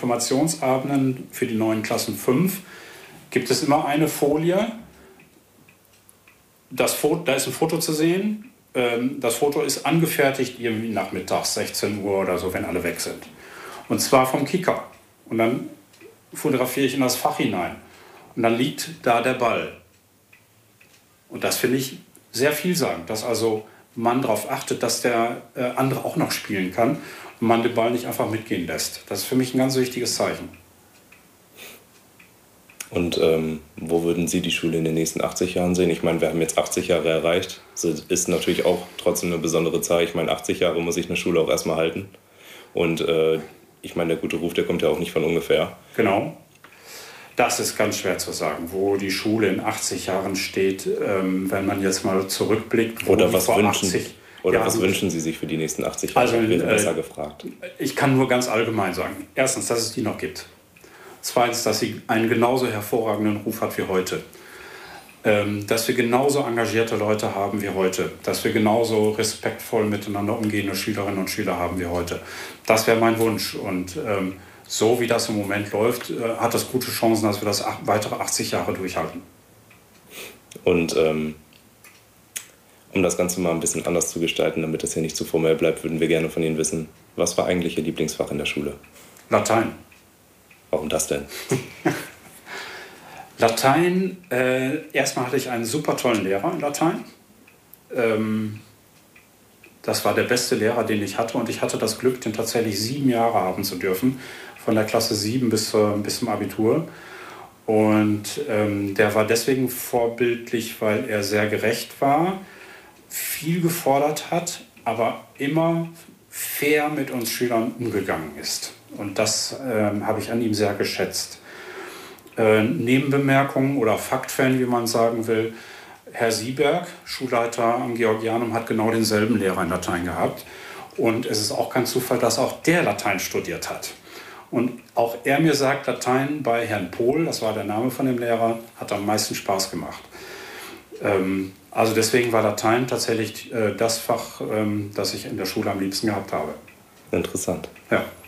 Informationsabenden für die neuen Klassen 5 gibt es immer eine Folie. Da ist ein Foto zu sehen. Das Foto ist angefertigt irgendwie nachmittags, 16 Uhr oder so, wenn alle weg sind. Und zwar vom Kicker. Und dann fotografiere ich in das Fach hinein. Und dann liegt da der Ball. Und das finde ich sehr vielsagend, dass also man darauf achtet, dass der andere auch noch spielen kann und man den Ball nicht einfach mitgehen lässt. Das ist für mich ein ganz wichtiges Zeichen. Und wo würden Sie die Schule in den nächsten 80 Jahren sehen? Ich meine, wir haben jetzt 80 Jahre erreicht. Das ist natürlich auch trotzdem eine besondere Zahl. Ich meine, 80 Jahre muss sich eine Schule auch erstmal halten. Und ich meine, der gute Ruf, der kommt ja auch nicht von ungefähr. Genau. Das ist ganz schwer zu sagen, wo die Schule in 80 Jahren steht, wenn man jetzt mal zurückblickt. Oder was wünschen Sie sich für die nächsten 80 Jahre? Also, wäre besser gefragt. Ich kann nur ganz allgemein sagen. Erstens, dass es die noch gibt. Zweitens, dass sie einen genauso hervorragenden Ruf hat wie heute. Dass wir genauso engagierte Leute haben wie heute. Dass wir genauso respektvoll miteinander umgehende Schülerinnen und Schüler haben wie heute. Das wäre mein Wunsch. Und so wie das im Moment läuft, hat das gute Chancen, dass wir das weitere 80 Jahre durchhalten. Und um das Ganze mal ein bisschen anders zu gestalten, damit es hier nicht zu formell bleibt, würden wir gerne von Ihnen wissen, was war eigentlich Ihr Lieblingsfach in der Schule? Latein. Warum das denn? Latein, erstmal hatte ich einen super tollen Lehrer in Latein. Das war der beste Lehrer, den ich hatte. Und ich hatte das Glück, den tatsächlich 7 Jahre haben zu dürfen. Von der Klasse 7 bis zum Abitur. Und der war deswegen vorbildlich, weil er sehr gerecht war, viel gefordert hat, aber immer fair mit uns Schülern umgegangen ist. Und das habe ich an ihm sehr geschätzt. Nebenbemerkungen oder Faktfan, wie man sagen will. Herr Sieberg, Schulleiter am Georgianum, hat genau denselben Lehrer in Latein gehabt. Und es ist auch kein Zufall, dass auch der Latein studiert hat. Und auch er mir sagt, Latein bei Herrn Pohl, das war der Name von dem Lehrer, hat am meisten Spaß gemacht. Also deswegen war Latein tatsächlich das Fach, das ich in der Schule am liebsten gehabt habe. Interessant. Ja.